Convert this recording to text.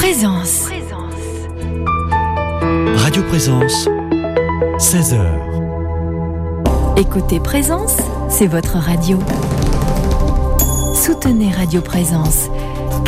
Présence. Radio Présence, 16h. Écoutez Présence, c'est votre radio. Soutenez Radio Présence.